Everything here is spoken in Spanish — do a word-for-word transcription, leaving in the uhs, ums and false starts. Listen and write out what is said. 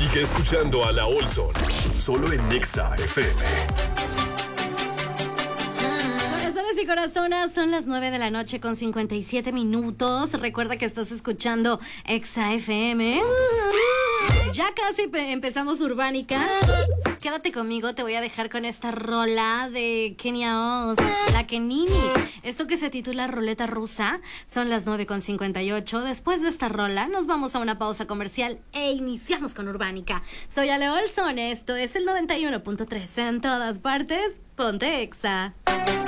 Sigue escuchando a La Olson, solo en Exa F M. Corazones y corazonas, son las nueve de la noche con cincuenta y siete minutos. Recuerda que estás escuchando Exa F M. Ya casi empezamos Urbánica. Quédate conmigo, te voy a dejar con esta rola de Kenia Oz, la Kenini. Esto que se titula Ruleta Rusa. Son las nueve con cincuenta y ocho. Después de esta rola nos vamos a una pausa comercial e iniciamos con Urbánica. Soy Ale Olson, esto es el noventa y uno punto tres en todas partes. Ponte Exa.